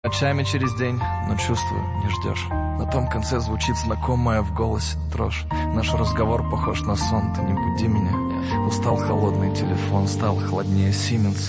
Ночами через день, но чувствую, не ждешь. На том конце звучит знакомая в голосе дрожь. Наш разговор похож на сон, ты не буди меня. Устал холодный телефон, стал холоднее Сименс.